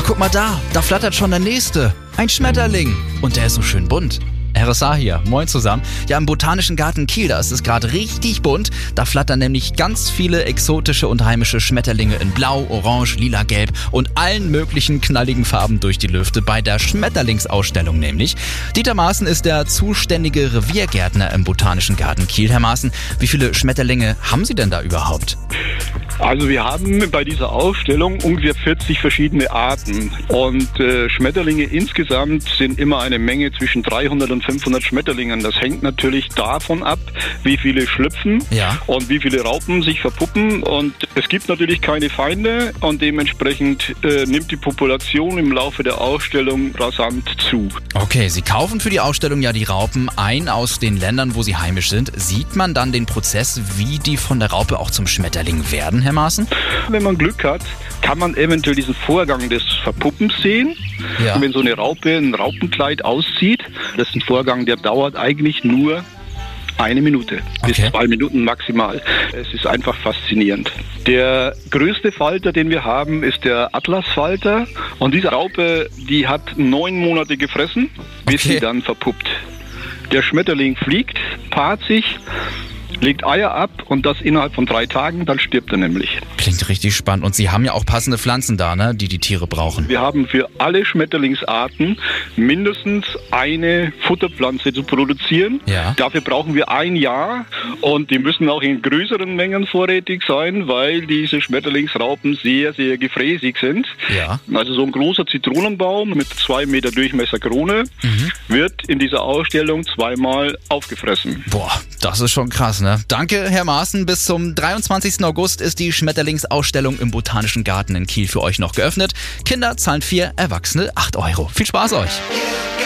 guck mal da flattert schon der nächste. Ein Schmetterling. Und der ist so schön bunt. RSA hier, moin zusammen. Ja, im Botanischen Garten Kiel, da ist es gerade richtig bunt. Da flattern nämlich ganz viele exotische und heimische Schmetterlinge in Blau, Orange, Lila, Gelb und allen möglichen knalligen Farben durch die Lüfte bei der Schmetterlingsausstellung nämlich. Dieter Maaßen ist der zuständige Reviergärtner im Botanischen Garten Kiel. Herr Maaßen, wie viele Schmetterlinge haben Sie denn da überhaupt? Also wir haben bei dieser Ausstellung ungefähr 40 verschiedene Arten und Schmetterlinge insgesamt sind immer eine Menge zwischen 300 und 500 Schmetterlingen. Das hängt natürlich davon ab, wie viele schlüpfen und wie viele Raupen sich verpuppen, und es gibt natürlich keine Feinde und dementsprechend nimmt die Population im Laufe der Ausstellung rasant zu. Okay, Sie kaufen für die Ausstellung ja die Raupen ein aus den Ländern, wo sie heimisch sind. Sieht man dann den Prozess, wie die von der Raupe auch zum Schmetterling werden, Herr Maaßen? Wenn man Glück hat, kann man eventuell diesen Vorgang des Verpuppens sehen. Ja. Und wenn so eine Raupe ein Raupenkleid auszieht, das ist ein Vorgang, der dauert eigentlich nur 1 Minute bis 2 Minuten maximal. Es ist einfach faszinierend. Der größte Falter, den wir haben, ist der Atlasfalter. Und diese Raupe, die hat 9 Monate gefressen, bis sie dann verpuppt. Der Schmetterling fliegt, paart sich, legt Eier ab und das innerhalb von 3 Tagen, dann stirbt er nämlich. Klingt richtig spannend. Und Sie haben ja auch passende Pflanzen da, ne, die die Tiere brauchen. Wir haben für alle Schmetterlingsarten mindestens eine Futterpflanze zu produzieren. Ja. Dafür brauchen wir 1 Jahr und die müssen auch in größeren Mengen vorrätig sein, weil diese Schmetterlingsraupen sehr, sehr gefräßig sind. Ja. Also so ein großer Zitronenbaum mit 2 Meter Durchmesser Krone wird in dieser Ausstellung 2-mal aufgefressen. Boah, das ist schon krass, ne? Danke, Herr Maaßen. Bis zum 23. August ist die Schmetterlingsausstellung im Botanischen Garten in Kiel für euch noch geöffnet. Kinder zahlen 4, Erwachsene 8 Euro. Viel Spaß euch!